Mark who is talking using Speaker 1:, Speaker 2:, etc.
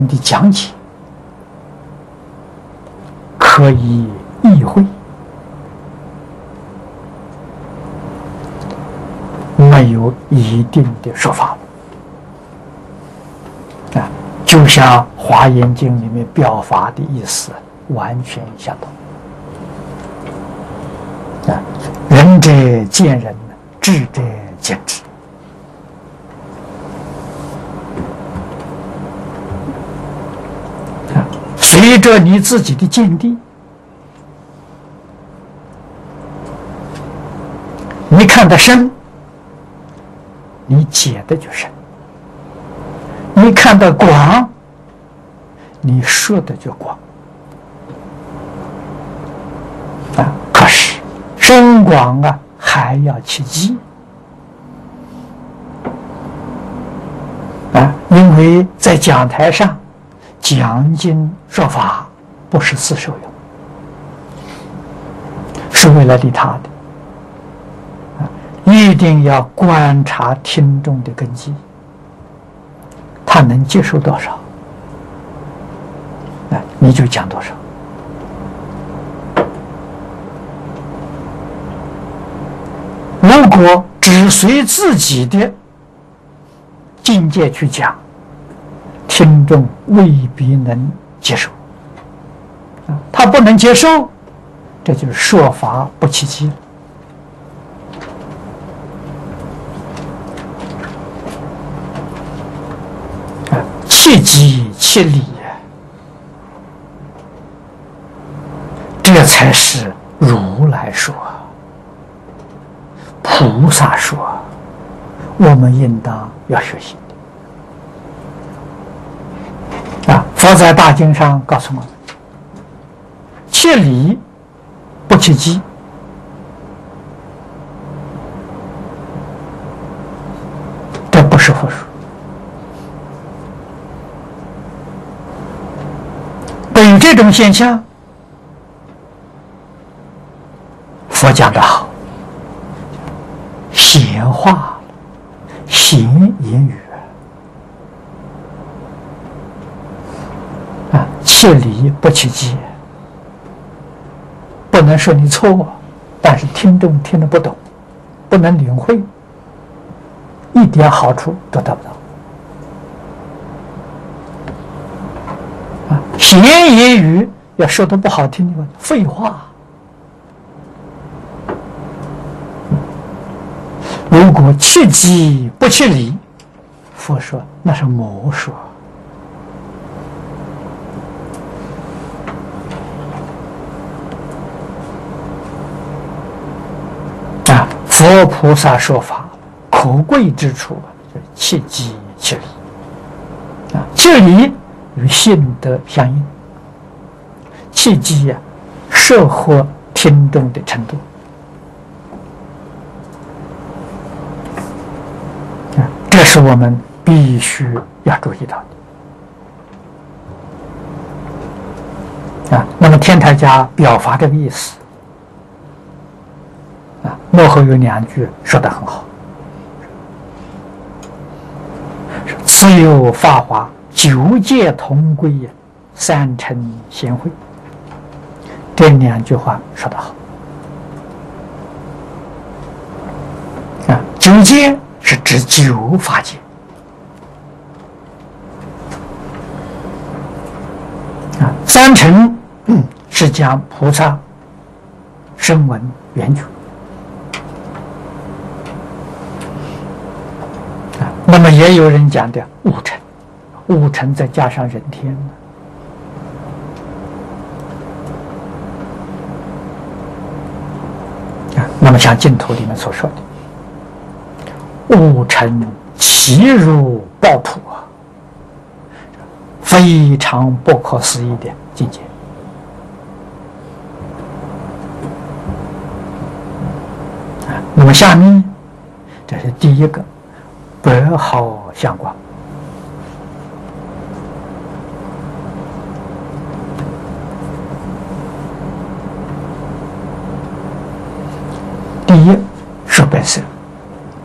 Speaker 1: 的讲解可以意会，没有一定的说法啊，就像《华严经》里面表法的意思完全相同啊。仁者见仁，智者见智。随着你自己的见地，你看得深，你解的就深；你看得广，你说的就广。啊，可是深广啊，还要契机啊，因为在讲台上讲经说法不是自受用，是为了利他的，一定要观察听众的根基，他能接受多少，你就讲多少。如果只随自己的境界去讲，听众未必能接受，他不能接受，这就是说法不契机了。契机契理，这才是如来说，菩萨说，我们应当要学习。佛在大经上告诉我们，切理不契机，这不是佛说。对于这种现象，佛讲得好，闲话闲言语切理不契机，不能说你错，但是听众听得不懂，不能领会，一点好处都得不到。闲言语要说的不好听的话，废话。如果契机不契理，佛说那是魔说。佛菩萨说法可贵之处就是契机契理契理与性德相应，契机摄合听众的程度这是我们必须要注意到的那么天台家表法这个意思幕后有两句说得很好，此有法华，九界同归，三乘贤慧。这两句话说得好九界是指九法界三乘是讲菩萨声闻缘觉。那么也有人讲的五乘，五乘再加上人天那么像净土里面所说的五乘齐如暴土非常不可思议的境界那么下面这是第一个白毫相光第一说本身